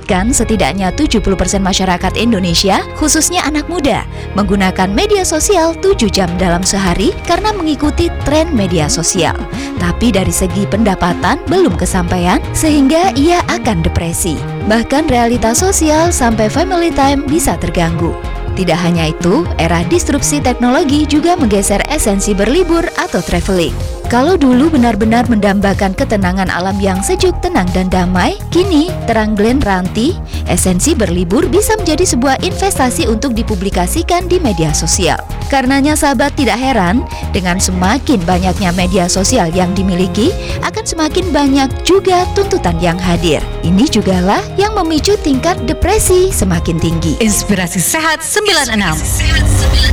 menargetkan setidaknya 70% masyarakat Indonesia, khususnya anak muda, menggunakan media sosial 7 jam dalam sehari karena mengikuti tren media sosial. Tapi dari segi pendapatan belum kesampaian sehingga ia akan depresi. Bahkan realitas sosial sampai family time bisa terganggu. Tidak hanya itu, era disrupsi teknologi juga menggeser esensi berlibur atau traveling. Kalau dulu benar-benar mendambakan ketenangan alam yang sejuk, tenang, dan damai, kini terang Glenn Ranti, esensi berlibur bisa menjadi sebuah investasi untuk dipublikasikan di media sosial. Karenanya sahabat tidak heran, dengan semakin banyaknya media sosial yang dimiliki, akan semakin banyak juga tuntutan yang hadir. Ini jugalah yang memicu tingkat depresi semakin tinggi. Inspirasi Sehat 96.